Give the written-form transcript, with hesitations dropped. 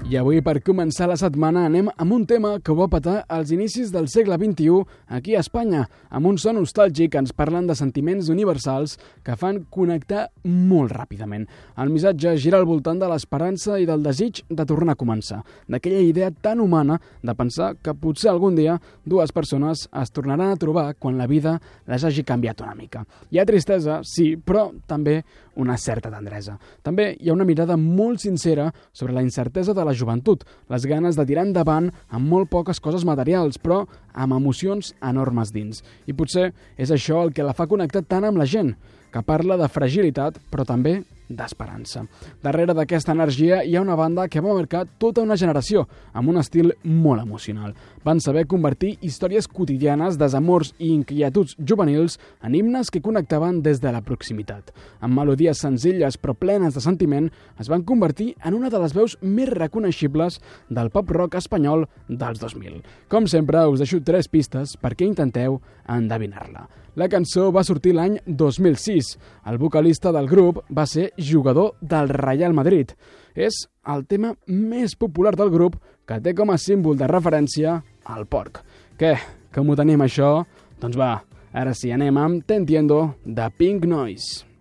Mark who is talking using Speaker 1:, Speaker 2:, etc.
Speaker 1: I avui, per començar la setmana, anem amb un tema que ho va petar als inicis del segle XXI aquí a Espanya, amb un so nostàlgic que ens parlen de sentiments universals que fan connectar molt ràpidament. El missatge gira al voltant de l'esperança i del desig de tornar a començar, d'aquella idea tan humana de pensar que potser algun dia dues persones es tornaran a trobar quan la vida les hagi canviat una mica. Hi ha tristesa, sí, però també una certa tendresa. També hi ha una mirada molt sincera sobre la incertesa de la joventut, les ganes de tirar endavant amb molt poques coses materials, però amb emocions enormes dins. I potser és això el que la fa connectar tant amb la gent, que parla de fragilitat, però també d'esperança. Darrere d'aquesta energia hi ha una banda que va marcar tota una generació, amb un estil molt emocional. Van saber convertir històries quotidianes, desamors i inquietuds juvenils en himnes que connectaven des de la proximitat. Amb melodies senzilles però plenes de sentiment, es van convertir en una de les veus més reconeixibles del pop-rock espanyol dels 2000. Com sempre, us deixo 3 pistes perquè intenteu endevinar-la. La cançó va sortir l'any 2006. El vocalista del grup va ser jugador del Real Madrid. És el tema més popular del grup que té com a símbol de referència el porc. Què? Com ho tenim això? Doncs va, ara sí, anem amb Te Entiendo de Pink Noise.